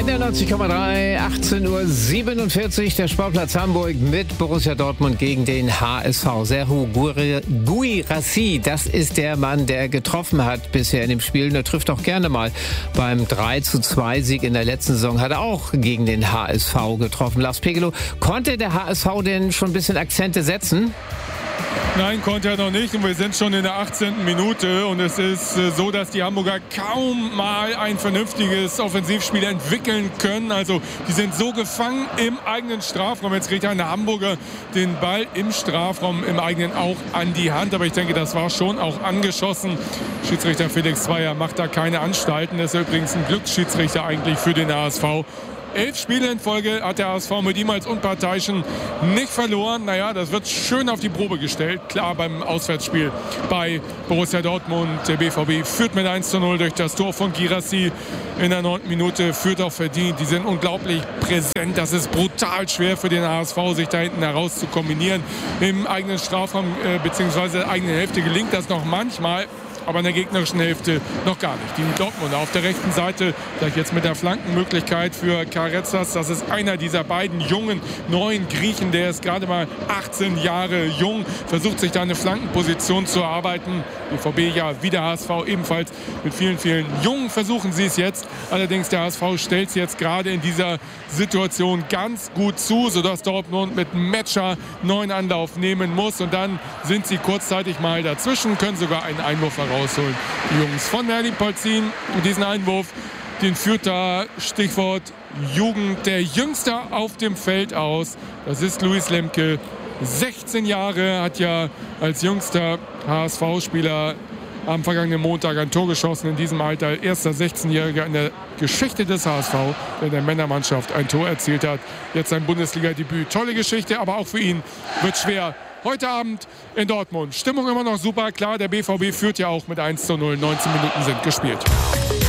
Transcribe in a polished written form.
der 90,3, 18:47 Uhr, der Sportplatz Hamburg mit Borussia Dortmund gegen den HSV. Serhou Guirassy, das ist der Mann, der getroffen hat bisher in dem Spiel. Er trifft auch gerne mal beim 3:2 Sieg in der letzten Saison. Hat er auch gegen den HSV getroffen. Lars Pegelow, konnte der HSV denn schon ein bisschen Akzente setzen? Nein, konnte er noch nicht, und wir sind schon in der 18. Minute und es ist so, dass die Hamburger kaum mal ein vernünftiges Offensivspiel entwickeln können. Also die sind so gefangen im eigenen Strafraum. Jetzt kriegt ein Hamburger den Ball im Strafraum, im eigenen auch an die Hand, aber ich denke, das war schon auch angeschossen. Schiedsrichter Felix Zweier macht da keine Anstalten. Das ist übrigens ein Glücksschiedsrichter eigentlich für den HSV. 11 Spiele in Folge hat der HSV mit ihm als Unparteiischen nicht verloren. Naja, das wird schön auf die Probe gestellt. Klar, beim Auswärtsspiel bei Borussia Dortmund. Der BVB führt mit 1:0 durch das Tor von Guirassy in der 9. Minute. Führt auch verdient. Die sind unglaublich präsent. Das ist brutal schwer für den HSV, sich da hinten heraus zu kombinieren. Im eigenen Strafraum bzw. der eigenen Hälfte gelingt das noch manchmal, aber in der gegnerischen Hälfte noch gar nicht. Die Dortmunder auf der rechten Seite, gleich jetzt mit der Flankenmöglichkeit für Karetzas. Das ist einer dieser beiden jungen, neuen Griechen. Der ist gerade mal 18 Jahre jung, versucht sich da eine Flankenposition zu erarbeiten. BVB ja wie der HSV ebenfalls mit vielen, vielen Jungen versuchen sie es jetzt. Allerdings der HSV stellt es jetzt gerade in dieser Situation ganz gut zu, sodass Dortmund mit Metscher neuen Anlauf nehmen muss. Und dann sind sie kurzzeitig mal dazwischen, können sogar einen Einwurf herausholen. Die Jungs von Merlin Polzin, und diesen Einwurf, den führt da, Stichwort Jugend, der Jüngste auf dem Feld aus. Das ist Luis Lemke. 16 Jahre, hat ja als jüngster HSV-Spieler am vergangenen Montag ein Tor geschossen. In diesem Alter erster 16-Jähriger in der Geschichte des HSV, der in der Männermannschaft ein Tor erzielt hat. Jetzt sein Bundesliga-Debüt. Tolle Geschichte, aber auch für ihn wird schwer. Heute Abend in Dortmund. Stimmung immer noch super. Klar, der BVB führt ja auch mit 1:0. 19 Minuten sind gespielt.